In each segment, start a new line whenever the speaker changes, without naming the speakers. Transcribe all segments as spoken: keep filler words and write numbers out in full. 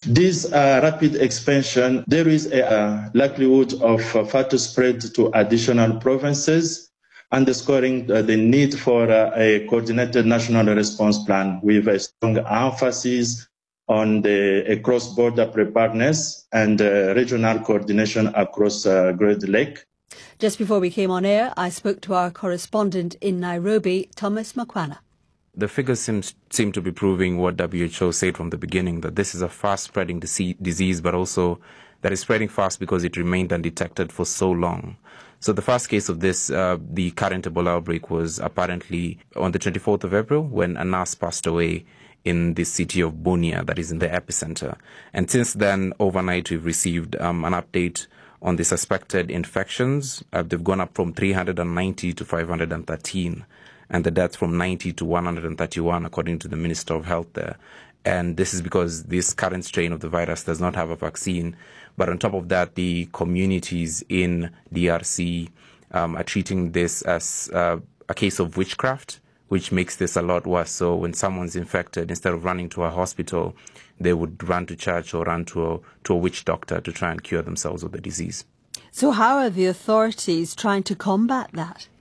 This uh, rapid expansion, there is a uh, likelihood of uh, further spread to additional provinces, underscoring uh, the need for uh, a coordinated national response plan with a strong emphasis on the cross-border preparedness and uh, regional coordination across uh, Great Lake.
Just before we came on air, I spoke to our correspondent in Nairobi, Thomas Makwana.
The figures seem, seem to be proving what W H O said from the beginning, that this is a fast-spreading disease, but also that it's spreading fast because it remained undetected for so long. So the first case of this, uh, the current Ebola outbreak, was apparently on the twenty-fourth of April when a nurse passed away in the city of Bunia, that is in the epicenter. And since then, overnight, we've received um, an update on the suspected infections. Uh, they've gone up from three hundred ninety to five hundred thirteen, and the deaths from ninety to one hundred thirty-one, according to the Minister of Health there. And this is because this current strain of the virus does not have a vaccine. But on top of that, the communities in D R C um, are treating this as uh, a case of witchcraft, which makes this a lot worse. So when someone's infected, instead of running to a hospital, they would run to church or run to a, to a witch doctor to try and cure themselves of the disease.
So how are the authorities trying to combat that?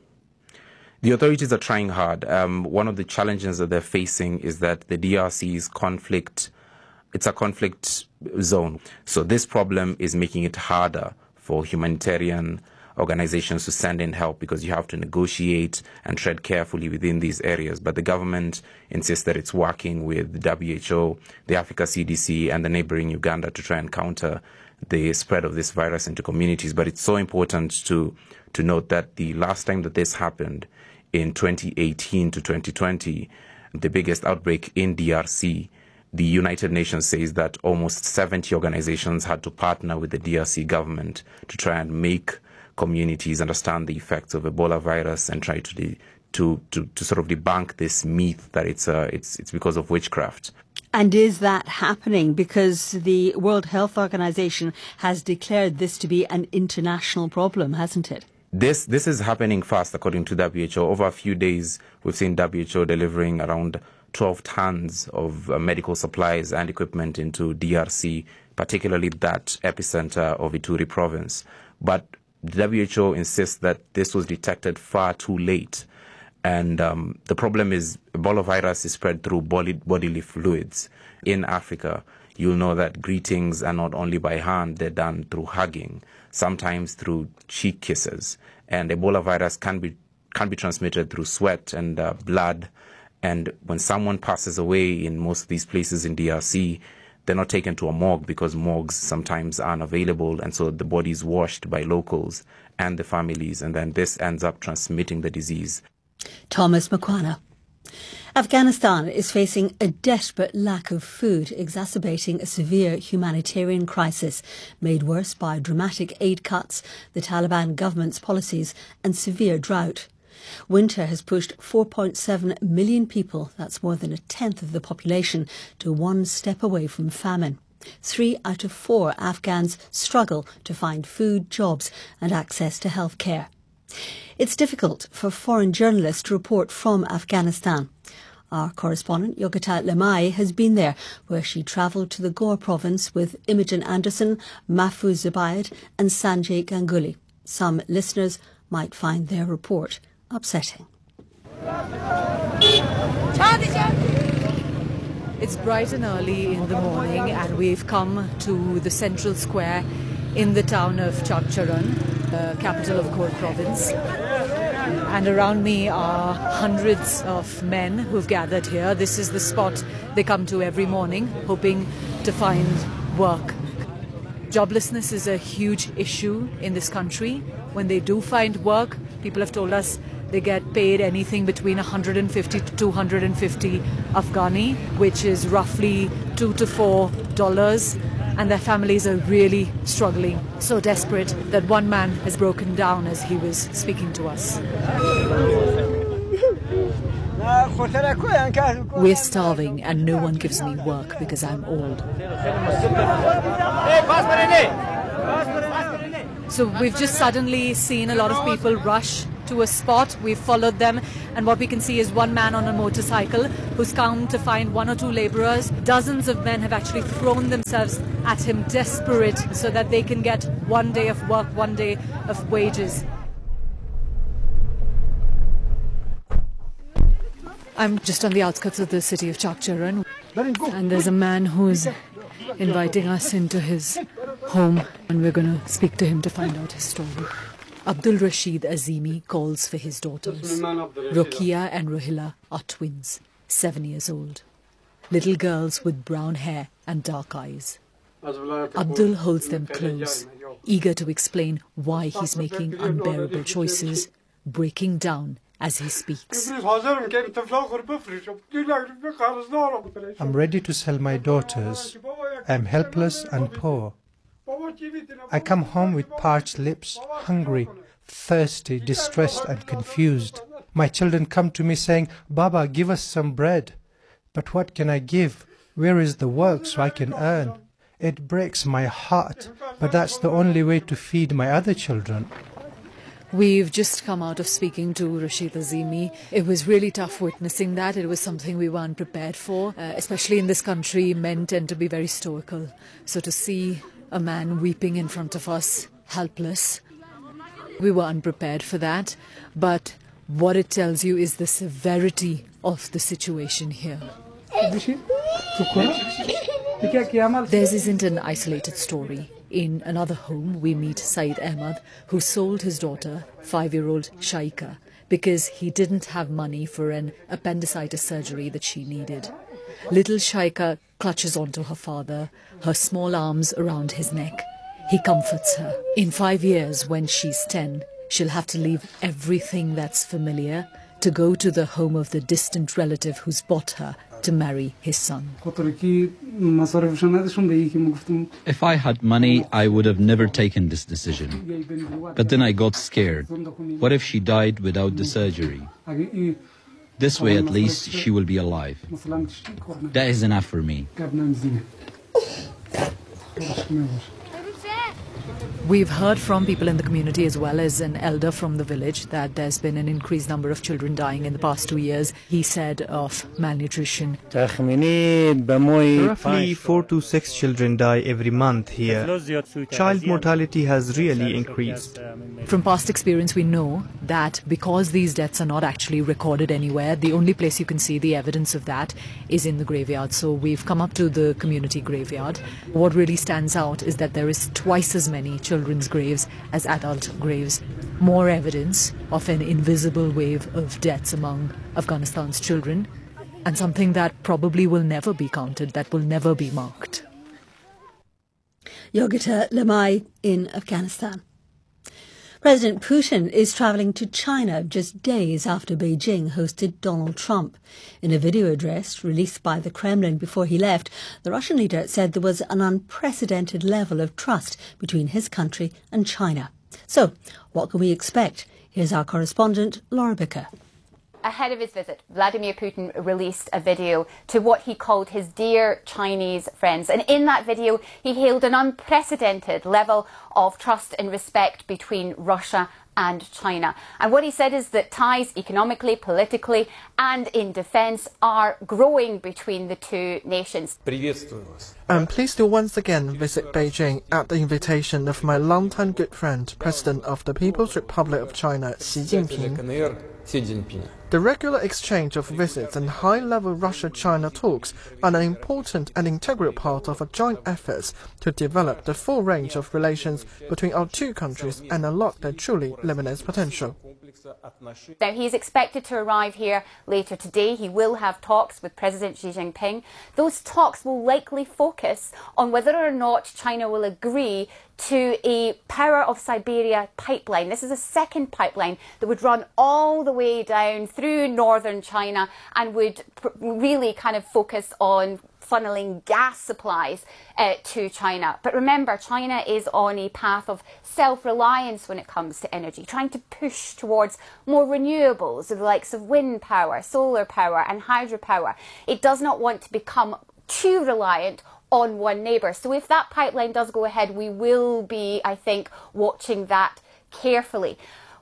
The authorities are trying hard. Um, one of the challenges that they're facing is that the D R C's conflict, it's a conflict zone. So this problem is making it harder for humanitarian organizations to send in help because you have to negotiate and tread carefully within these areas. But the government insists that it's working with the W H O, the Africa C D C, and the neighboring Uganda to try and counter the spread of this virus into communities. But it's so important to, to note that the last time that this happened, in twenty eighteen to twenty twenty, the biggest outbreak in D R C, the United Nations says that almost seventy organizations had to partner with the D R C government to try and make communities understand the effects of Ebola virus and try to de- to, to to sort of debunk this myth that it's uh, it's it's because of witchcraft.
And is that happening? Because the World Health Organization has declared this to be an international problem, hasn't it?
This this is happening fast, according to W H O. Over a few days, we've seen W H O delivering around twelve tons of uh, medical supplies and equipment into D R C, particularly that epicenter of Ituri province. But the W H O insists that this was detected far too late. And um, the problem is Ebola virus is spread through body, bodily fluids. In Africa, you'll know that greetings are not only by hand, they're done through hugging, sometimes through cheek kisses. And Ebola virus can be can be transmitted through sweat and uh, blood. And when someone passes away in most of these places in D R C, they're not taken to a morgue because morgues sometimes aren't available. And so the body is washed by locals and the families. And then this ends up transmitting the disease.
Thomas Makwana. Afghanistan is facing a desperate lack of food, exacerbating a severe humanitarian crisis made worse by dramatic aid cuts, the Taliban government's policies and severe drought. Winter has pushed four point seven million people, that's more than a tenth of the population, to one step away from famine. Three out of four Afghans struggle to find food, jobs and access to health care. It's difficult for foreign journalists to report from Afghanistan. Our correspondent, Yogita Lemai, has been there, where she travelled to the Ghor province with Imogen Anderson, Mahfouz Zubayd and Sanjay Ganguly. Some listeners might find their report upsetting.
It's bright and early in the morning and we've come to the central square in the town of Chakcharan, the capital of Ghor province. And around me are hundreds of men who've gathered here. This is the spot they come to every morning, hoping to find work. Joblessness is a huge issue in this country. When they do find work, people have told us they get paid anything between one hundred fifty to two hundred fifty Afghani, which is roughly two to four dollars. And their families are really struggling, so desperate that one man has broken down as he was speaking to us. We're starving and no one gives me work because I'm old. So we've just suddenly seen a lot of people rush to a spot. We've followed them, and what we can see is one man on a motorcycle who's come to find one or two labourers. Dozens of men have actually thrown themselves at him, desperate, so that they can get one day of work, one day of wages. I'm just on the outskirts of the city of Chakcharan, and there's a man who's inviting us into his home, and we're going to speak to him to find out his story. Abdul Rashid Azimi calls for his daughters. Rukia and Rohila are twins, seven years old. Little girls with brown hair and dark eyes. Abdul holds them close, eager to explain why he's making unbearable choices, breaking down as he speaks.
I'm ready to sell my daughters. I'm helpless and poor. I come home with parched lips, hungry, thirsty, distressed and confused. My children come to me saying, "Baba, give us some bread." But what can I give? Where is the work so I can earn? It breaks my heart, but that's the only way to feed my other children.
We've just come out of speaking to Rashid Azimi. It was really tough witnessing that. It was something we weren't prepared for. Uh, especially in this country, men tend to be very stoical. So to see a man weeping in front of us, helpless, we were unprepared for that. But what it tells you is the severity of the situation here. Theirs isn't an isolated story. In another home, we meet Saeed Ahmad, who sold his daughter, five-year-old Shaika, because he didn't have money for an appendicitis surgery that she needed. Little Shaika clutches onto her father, her small arms around his neck. He comforts her. In five years, when she's ten, she'll have to leave everything that's familiar to go to the home of the distant relative who's bought her to marry his son.
If I had money, I would have never taken this decision. But then I got scared. What if she died without the surgery? This way, at least, she will be alive. That is enough for me.
We've heard from people in the community as well as an elder from the village that there's been an increased number of children dying in the past two years, he said, of malnutrition.
Roughly four to six children die every month here. Child mortality has really increased.
From past experience, we know that because these deaths are not actually recorded anywhere, the only place you can see the evidence of that is in the graveyard. So we've come up to the community graveyard. What really stands out is that there is twice as many children's graves as adult graves. More evidence of an invisible wave of deaths among Afghanistan's children, and something that probably will never be counted, that will never be marked.
Yogita Lemay in Afghanistan. President Putin is travelling to China just days after Beijing hosted Donald Trump. In a video address released by the Kremlin before he left, the Russian leader said there was an unprecedented level of trust between his country and China. So, what can we expect? Here's our correspondent, Laura Bicker.
Ahead of his visit, Vladimir Putin released a video to what he called his dear Chinese friends. And in that video, he hailed an unprecedented level of trust and respect between Russia and China. And what he said is that ties economically, politically and in defence are growing between the two nations.
I'm pleased to once again visit Beijing at the invitation of my longtime good friend, President of the People's Republic of China, Xi Jinping. The regular exchange of visits and high-level Russia-China talks are an important and integral part of our joint efforts to develop the full range of relations between our two countries and unlock their truly limitless potential.
Now, he's expected to arrive here later today. He will have talks with President Xi Jinping. Those talks will likely focus on whether or not China will agree to a Power of Siberia pipeline. This is a second pipeline that would run all the way down through northern China and would pr- really kind of focus on funneling gas supplies uh, to China. But remember, China is on a path of self-reliance when it comes to energy, trying to push towards more renewables, the likes of wind power, solar power and hydropower. It does not want to become too reliant on one neighbour. So if that pipeline does go ahead, we will be, I think, watching that carefully.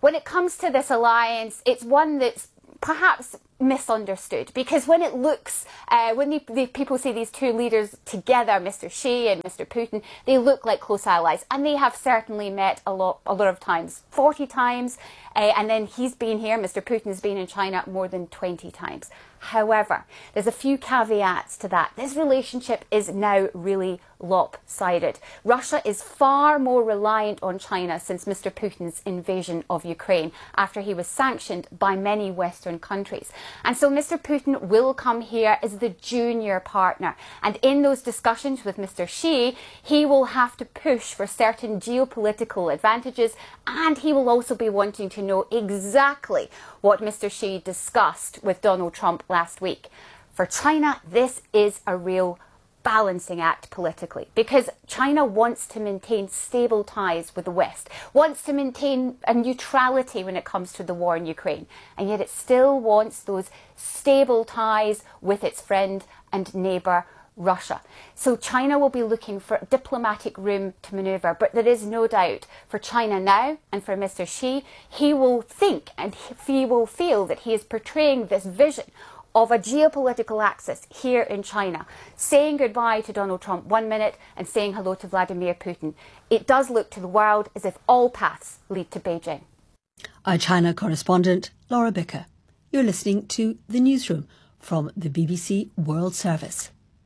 when it comes to this alliance, it's one that's perhaps misunderstood, because when it looks, uh, when the, the people see these two leaders together, Mister Xi and Mister Putin, they look like close allies, and they have certainly met a lot, a lot of times, forty times, uh, and then he's been here, Mister Putin's been in China more than twenty times. However, there's a few caveats to that. This relationship is now really lopsided. Russia is far more reliant on China since Mister Putin's invasion of Ukraine, after he was sanctioned by many Western countries. And so Mister Putin will come here as the junior partner. And in those discussions with Mister Xi, he will have to push for certain geopolitical advantages, and he will also be wanting to know exactly what Mister Xi discussed with Donald Trump last week. For China, this is a real balancing act politically, because China wants to maintain stable ties with the West, wants to maintain a neutrality when it comes to the war in Ukraine, and yet it still wants those stable ties with its friend and neighbour Russia. So China will be looking for diplomatic room to manoeuvre, but there is no doubt for China now and for Mister Xi, he will think and he will feel that he is portraying this vision of a geopolitical axis here in China, saying goodbye to Donald Trump one minute and saying hello to Vladimir Putin. It does look to the world as if all paths lead to Beijing.
Our China correspondent, Laura Bicker. You're listening to The Newsroom from the B B C World Service.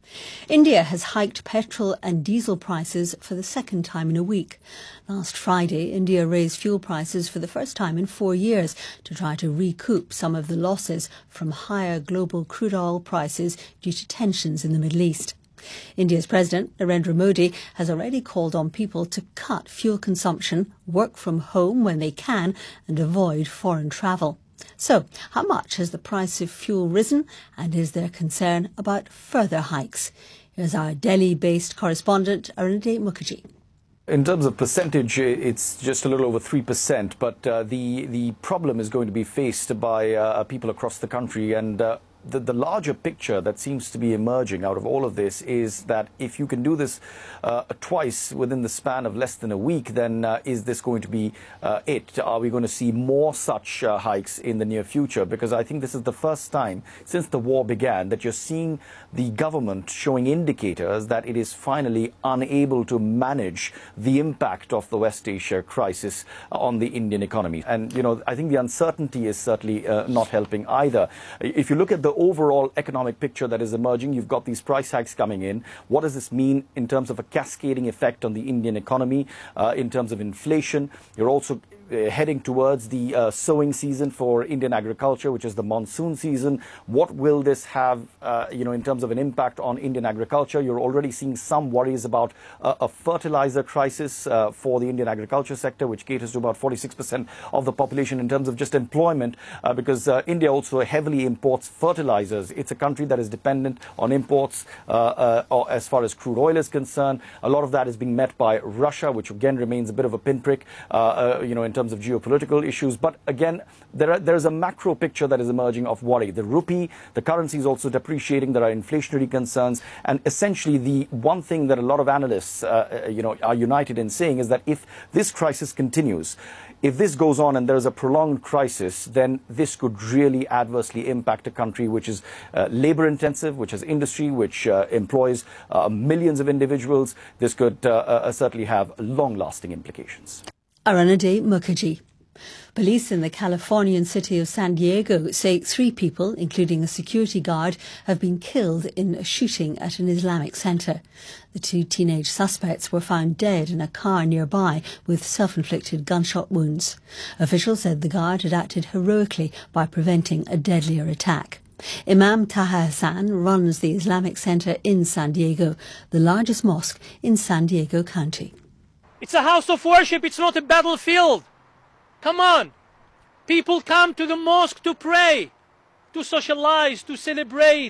India has hiked petrol and diesel prices for the second time in a week. Last Friday, India raised fuel prices for the first time in four years to try to recoup some of the losses from higher global crude oil prices due to tensions in the Middle East. India's President, Narendra Modi, has already called on people to cut fuel consumption, work from home when they can, and avoid foreign travel. So, how much has the price of fuel risen, and is there concern about further hikes? Here's our Delhi-based correspondent, Arunadhay Mukherjee.
In terms of percentage, it's just a little over three percent, but uh, the, the problem is going to be faced by uh, people across the country, and uh, The, the larger picture that seems to be emerging out of all of this is that if you can do this uh, twice within the span of less than a week, then uh, is this going to be uh, it? Are we going to see more such uh, hikes in the near future? Because I think this is the first time since the war began that you're seeing the government showing indicators that it is finally unable to manage the impact of the West Asia crisis on the Indian economy. And, you know, I think the uncertainty is certainly uh, not helping either. If you look at the overall economic picture that is emerging, you've got these price hikes coming in. What does this mean in terms of a cascading effect on the Indian economy, uh, in terms of inflation? You're also uh, heading towards the uh, sowing season for Indian agriculture, which is the monsoon season. What will this have, uh, you know, in terms of an impact on Indian agriculture? You're already seeing some worries about uh, a fertilizer crisis uh, for the Indian agriculture sector, which caters to about forty-six percent of the population in terms of just employment, uh, because uh, India also heavily imports fertilizers. It's a country that is dependent on imports uh, uh, as far as crude oil is concerned. A lot of that is being met by Russia, which again remains a bit of a pinprick, uh, uh, you know, in terms of geopolitical issues. But again, there are, there is a macro picture that is emerging of worry. The rupee, the currency is also depreciating. There are inflationary concerns, and essentially the one thing that a lot of analysts, uh, you know, are united in saying is that if this crisis continues, if this goes on and there is a prolonged crisis, then this could really adversely impact a country which is uh, labor intensive, which has industry, which uh, employs uh, millions of individuals. This could uh, uh, certainly have long lasting implications.
Arunadhay Mukherjee. Police in the Californian city of San Diego say three people, including a security guard, have been killed in a shooting at an Islamic centre. The two teenage suspects were found dead in a car nearby with self-inflicted gunshot wounds. Officials said the guard had acted heroically by preventing a deadlier attack. Imam Taha Hassan runs the Islamic Centre in San Diego, the largest mosque in San Diego County.
It's a house of worship, it's not a battlefield. Come on. People come to the mosque to pray, to socialize, to celebrate,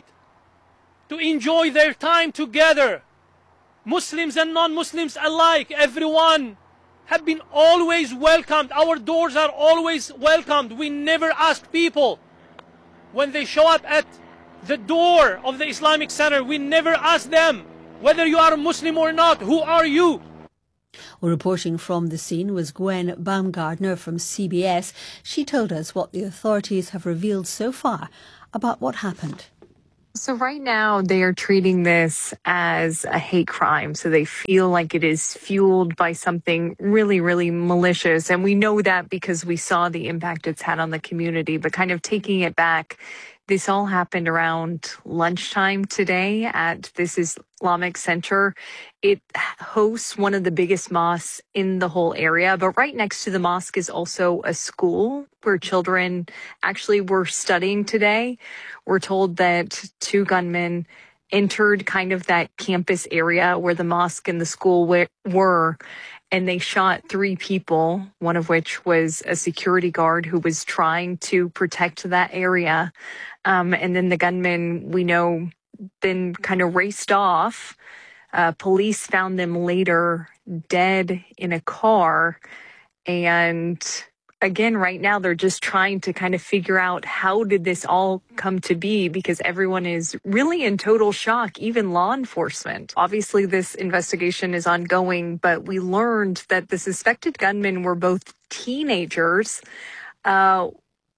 to enjoy their time together. Muslims and non-Muslims alike, everyone have been always welcomed. Our doors are always welcomed. We never ask people when they show up at the door of the Islamic Center, we never ask them whether you are a Muslim or not, who are you?
Well, reporting from the scene was Gwen Baumgardner from C B S. She told us what the authorities have revealed so far about what happened.
So right now they are treating this as a hate crime. So they feel like it is fueled by something really, really malicious. And we know that because we saw the impact it's had on the community. But kind of taking it back, this all happened around lunchtime today at this Islamic Center. It hosts one of the biggest mosques in the whole area, but right next to the mosque is also a school where children actually were studying today. We're told that two gunmen entered kind of that campus area where the mosque and the school were, and they shot three people, one of which was a security guard who was trying to protect that area. Um, and then the gunmen, we know, then kind of raced off. Uh, police found them later dead in a car. And again, right now, they're just trying to kind of figure out how did this all come to be, because everyone is really in total shock, even law enforcement. Obviously, this investigation is ongoing, but we learned that the suspected gunmen were both teenagers. Uh,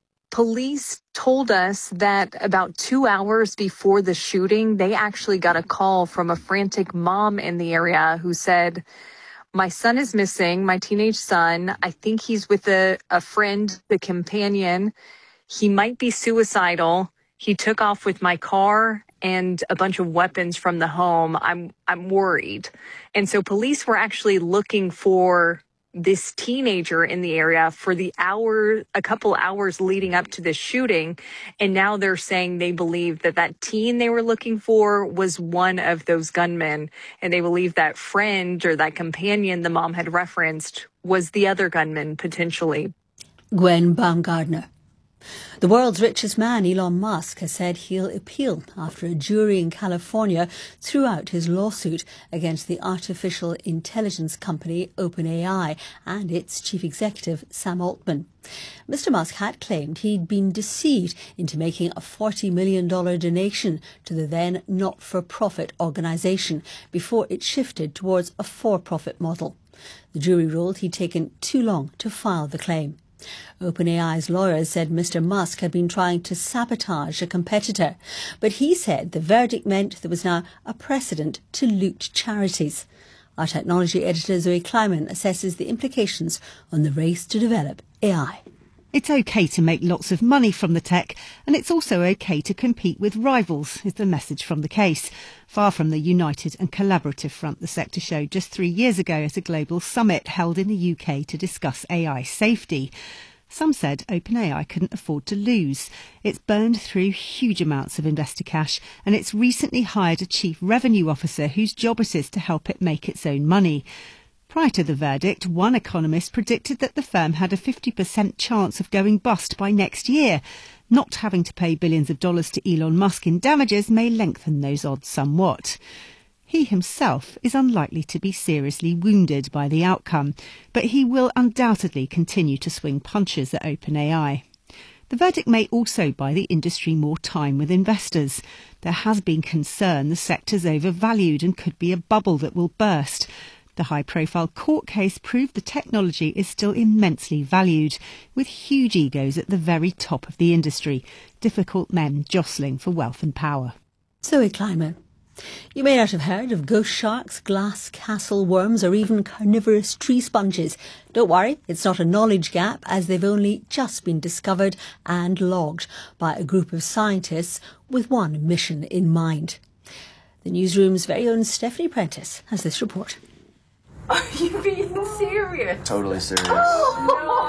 Police told us that about two hours before the shooting, they actually got a call from a frantic mom in the area who said, "My son is missing, my teenage son. I think he's with a, a friend, the companion. He might be suicidal. He took off with my car and a bunch of weapons from the home. I'm I'm worried." And so police were actually looking for this teenager in the area for the hour, a couple hours leading up to this shooting. And now they're saying they believe that that teen they were looking for was one of those gunmen. And they believe that friend or that companion the mom had referenced was the other gunman, potentially.
Gwen Baumgardner. The world's richest man, Elon Musk, has said he'll appeal after a jury in California threw out his lawsuit against the artificial intelligence company OpenAI and its chief executive, Sam Altman. Mister Musk had claimed he'd been deceived into making a forty million dollars donation to the then not-for-profit organisation before it shifted towards a for-profit model. The jury ruled he'd taken too long to file the claim. OpenAI's lawyers said Mister Musk had been trying to sabotage a competitor, but he said the verdict meant there was now a precedent to loot charities. Our technology editor Zoe Kleiman assesses the implications on the race to develop A I.
It's OK to make lots of money from the tech, and it's also OK to compete with rivals, is the message from the case. Far from the united and collaborative front the sector showed just three years ago at a global summit held in the U K to discuss A I safety. Some said OpenAI couldn't afford to lose. It's burned through huge amounts of investor cash, and it's recently hired a chief revenue officer whose job it is to help it make its own money. Prior to the verdict, one economist predicted that the firm had a fifty percent chance of going bust by next year. Not having to pay billions of dollars to Elon Musk in damages may lengthen those odds somewhat. He himself is unlikely to be seriously wounded by the outcome, but he will undoubtedly continue to swing punches at OpenAI. The verdict may also buy the industry more time with investors. There has been concern the sector's overvalued and could be a bubble that will burst. The high-profile court case proved the technology is still immensely valued, with huge egos at the very top of the industry, difficult men jostling for wealth and power.
Zoe Kleiman. You may not have heard of ghost sharks, glass castle worms or even carnivorous tree sponges. Don't worry, it's not a knowledge gap, as they've only just been discovered and logged by a group of scientists with one mission in mind. The newsroom's very own Stephanie Prentice has this report.
Are you being serious?
Totally serious.
Oh,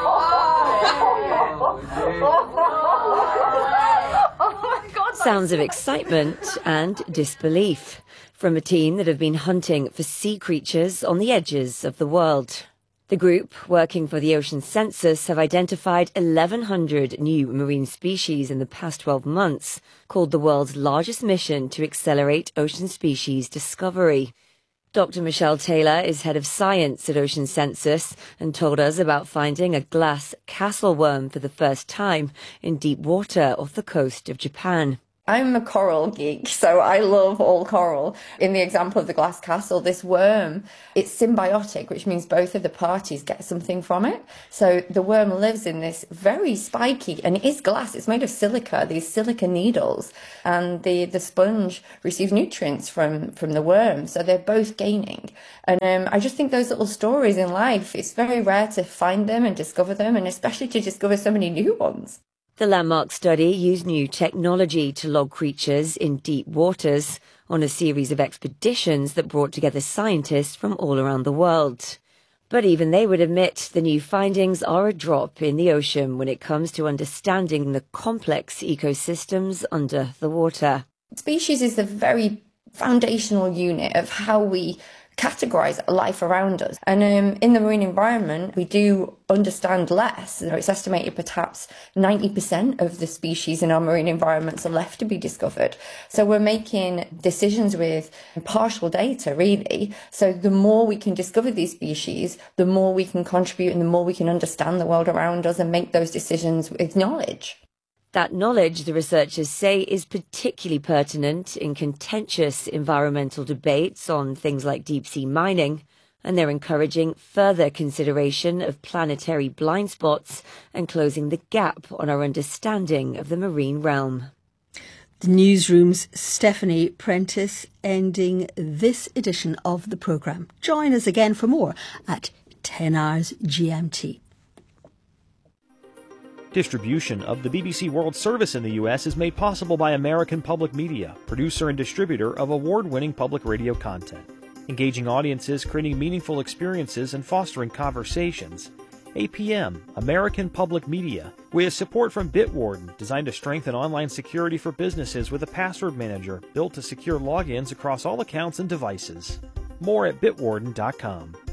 my God.
Sounds of excitement and disbelief from a team that have been hunting for sea creatures on the edges of the world. The group, working for the Ocean Census, have identified eleven hundred new marine species in the past twelve months, called the world's largest mission to accelerate ocean species discovery. Doctor Michelle Taylor is head of science at Ocean Census and told us about finding a glass castle worm for the first time in deep water off the coast of Japan.
I'm a coral geek, so I love all coral. In the example of the glass castle, this worm, it's symbiotic, which means both of the parties get something from it. So the worm lives in this very spiky, and it is glass, it's made of silica, these silica needles, and the, the sponge receives nutrients from, from the worm, so they're both gaining. And um, I just think those little stories in life, it's very rare to find them and discover them, and especially to discover so many new ones.
The landmark study used new technology to log creatures in deep waters on a series of expeditions that brought together scientists from all around the world. But even they would admit the new findings are a drop in the ocean when it comes to understanding the complex ecosystems under the water.
Species is the very foundational unit of how we categorize life around us. And um, in the marine environment, we do understand less. It's estimated perhaps ninety percent of the species in our marine environments are left to be discovered. So we're making decisions with partial data, really. So the more we can discover these species, the more we can contribute and the more we can understand the world around us and make those decisions with knowledge.
That knowledge, the researchers say, is particularly pertinent in contentious environmental debates on things like deep-sea mining, and they're encouraging further consideration of planetary blind spots and closing the gap on our understanding of the marine realm.
The newsroom's Stephanie Prentice ending this edition of the programme. Join us again for more at ten hours G M T.
Distribution of the B B C World Service in the U S is made possible by American Public Media, producer and distributor of award-winning public radio content. Engaging audiences, creating meaningful experiences, and fostering conversations. A P M, American Public Media, with support from Bitwarden, designed to strengthen online security for businesses with a password manager built to secure logins across all accounts and devices. More at bitwarden dot com.